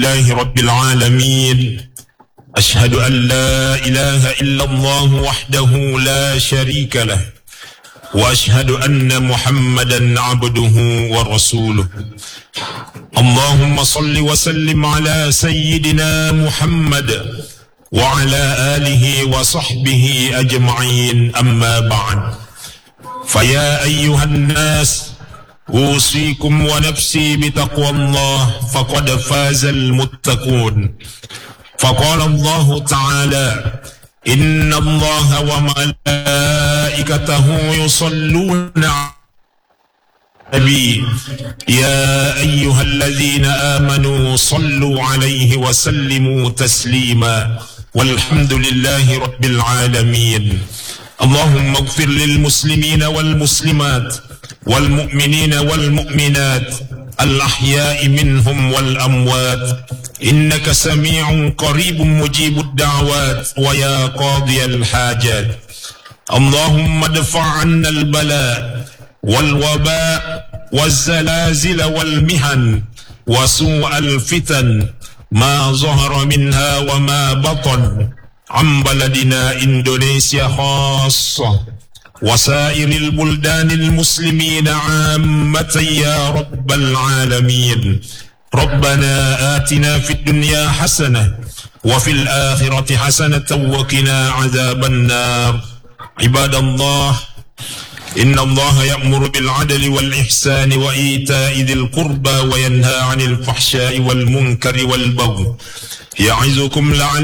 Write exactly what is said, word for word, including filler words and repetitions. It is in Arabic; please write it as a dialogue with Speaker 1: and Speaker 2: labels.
Speaker 1: لله رب العالمين. أشهد أن لا إله إلا الله وحده لا شريك له، وأشهد أن محمدا عبده ورسوله. اللهم صل وسلم على سيدنا محمد وعلى آله وصحبه أجمعين. أما بعد، فيا أيها الناس، أوصيكم ونفسي بتقوى الله، فقد فاز المتقون. فقال الله تعالى: إن الله وملائكته يصلون على النبي يا أيها الذين آمنوا صلوا عليه وسلموا تسليما، والحمد لله رب العالمين. اللهم اغفر للمسلمين والمسلمات والمؤمنين والمؤمنات الأحياء منهم والأموات، إنك سميع قريب مجيب الدعوات ويا قاضي الحاجات. اللهم ادفع عنا البلاء والوباء والزلازل والمحن وسوء الفتن ما ظهر منها وما بطن عن بلدنا إندونيسيا خاصة وسائر البلدان المسلمين عامة يا رب العالمين. ربنا آتنا في الدنيا حسنة وفي الآخرة حسنة وقنا عذاب النار. عباد الله، إن الله يأمر بالعدل والإحسان وإيتاء ذي القربى وينهى عن الفحشاء والمنكر والبغي، يعظكم لعلكم